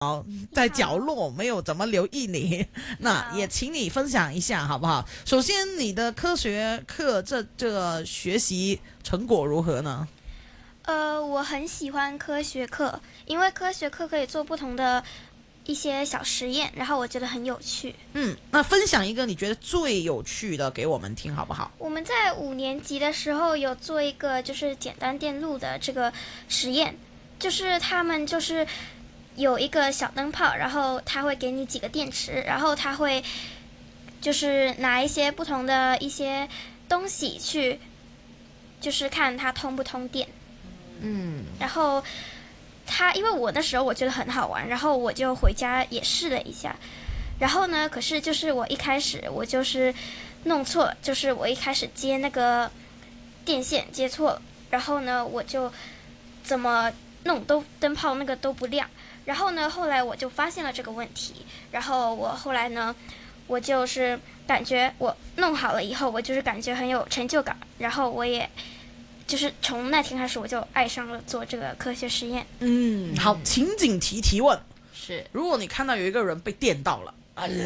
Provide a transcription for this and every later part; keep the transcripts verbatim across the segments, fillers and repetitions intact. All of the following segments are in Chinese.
在角落没有怎么留意你，那也请你分享一下好不好？首先，你的科学课这这个学习成果如何呢？ 呃，我很喜欢科学课，因为科学课可以做不同的一些小实验，然后我觉得很有趣。 嗯，那分享一个你觉得最有趣的给我们听好不好？ 我们在五年级的时候有做一个就是简单电路的这个实验，就是他们就是有一个小灯泡，然后他会给你几个电池，然后他会就是拿一些不同的一些东西去，就是看它通不通电。 嗯， 然后他因为我那时候我觉得很好玩，然后我就回家也试了一下。然后呢，可是就是我一开始我就是弄错了，就是我一开始接那个电线接错了，然后呢我就怎么弄都灯泡那个都不亮。然后呢后来我就发现了这个问题，然后我后来呢我就是感觉我弄好了以后，我就是感觉很有成就感，然后我也就是从那天开始我就爱上了做这个科学实验。 嗯，好，情景题提问是， 如果你看到有一个人被电到了，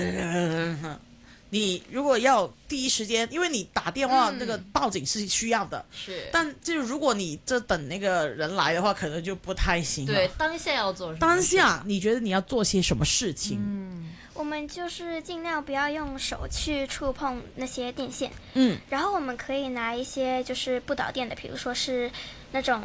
你如果要第一时间，因为你打电话那个报警是需要的， 是， 但就如果你这等那个人来的话，可能就不太行了。 对，当下要做什么？ 当下你觉得你要做些什么事情？ 嗯， 我们就是尽量不要用手去触碰那些电线， 嗯， 然后我们可以拿一些就是不导电的，比如说是那种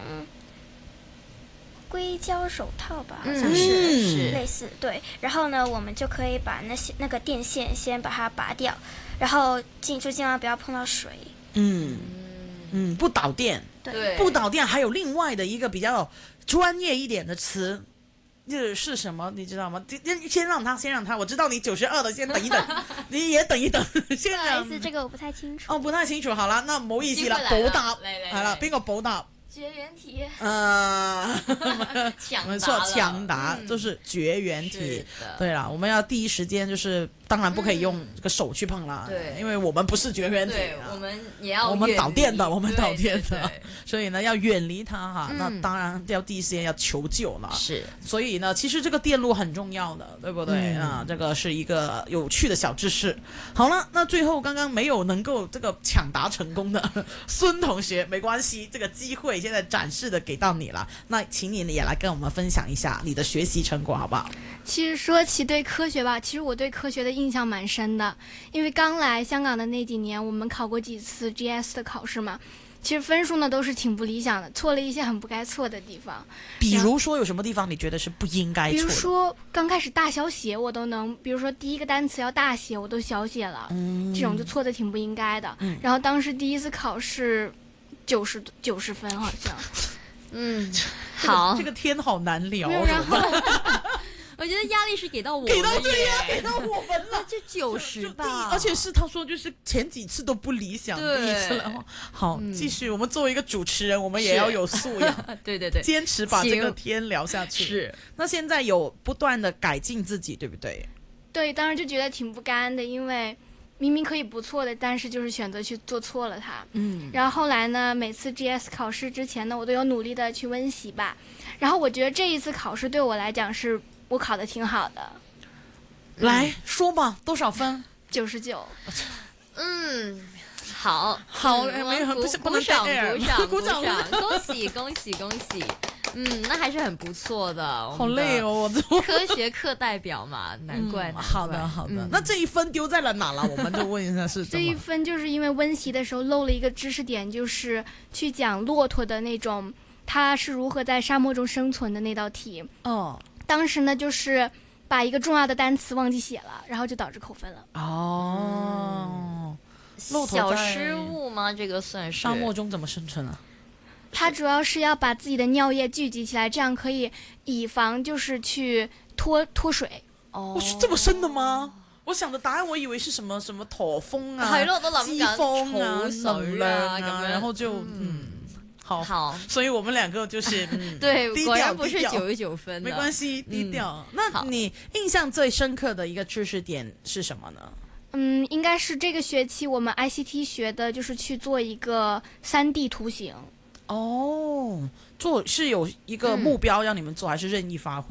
硅胶手套吧，好像嗯是、 是类似，对。然后呢，我们就可以把那些那个电线先把它拔掉，然后进去尽量不要碰到水。 嗯嗯，不导电， 对， 对， 不导电还有另外的一个比较专业一点的词。这是什么？你知道吗？先先让他，先让他。我知道你九十二的，先等一等，你也等一等。先让不好意思，这个我不太清楚。 哦，不太清楚。好啦，那唔好意思啦， 機會嚟啦補答嚟嚟係啦， 嚟邊個補答？ 绝缘体。 呃， 抢没错， 答了抢答嗯就是绝缘是体。 的， 对啦，我们要第一时间就是，当然不可以用这个手去碰啦， 对因为我们不是绝缘体对， 啊我们也要我们远导电的， 离我们对导电的对对， 所以呢要远离它哈。 嗯那当然要第一时间要求救了。 是， 所以呢，其实这个电路很重要的，对不对、 嗯啊？这个是一个有趣的小知识。好了，那最后刚刚没有能够这个抢答成功的孙同学，没关系，这个机会现在展示的给到你了。那请你也来跟我们分享一下你的学习成果，好不好？ 其实说起对科学吧，其实我对科学的印象蛮深的，因为刚来香港的那几年，我们考过几次 G S 的考试嘛，其实分数呢都是挺不理想的，错了一些很不该错的地方。 比如说有什么地方你觉得是不应该比错的？ 如说刚开始大小写我都能，比如说第一个单词要大写，我都小写了， 嗯这种就错的挺不应该的。 嗯然后当时第一次考试九十九十分好像， 嗯， 这个好这，个天好难聊， 没有，然后我觉得压力是给到我给到了对呀、 耶给到我们了。 就九十就第一吧， 而且是他说就是前几次都不理想， 对第一次了。好， 嗯继续，我们作为一个主持人，我们也是要有素养， 对对对， 坚持把这个行天聊下去。 是， 那现在有不断的改进自己，对不对？ 对，当时就觉得挺不甘的，因为明明可以不错的，但是就是选择去做错了它。 嗯， 然后后来呢，每次 G S 考试之前呢，我都有努力的去温习吧。然后我觉得这一次考试对我来讲是我考的挺好的， 来说吧，多少分？ 九十九。 嗯，好， 好嗯没有鼓不是不能鼓掌 dead air 鼓掌鼓掌恭喜恭喜恭喜，嗯，那还是很不错的， 好累哦，，我都。 科学课代表嘛，难怪， 嗯难好的怪好的嗯， 那这一分丢在了哪了？我们就问一下是怎这一么？ 分就是因为温习的时候漏了一个知识点，就是去讲骆驼的那种，它是如何在沙漠中生存的那道题。 哦当时呢，就是把一个重要的单词忘记写了，然后就导致扣分了。 哦，骆驼小在失误吗？这个算是沙漠中怎么生存啊？ 它主要是要把自己的尿液聚集起来，这样可以以防就是去脱脱水。 哦哦，是这么深的吗？我想的答案，我以为是什么什么驼峰啊， 係咯我都諗緊季風啊， 儲水能量啊咁樣然後就嗯，好， 好， 所以我们两个就是、嗯、 对， 低调果然不是低调九十九分的， 没关系，低调。那好你印象最深刻的一个知识点是什么呢？ 嗯，应该是这个学期我们 I C T 学的，就是去做一个三 D 图形。 哦，做是有一个目标让你们做，还是任意发挥呢？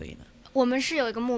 我们是有一个目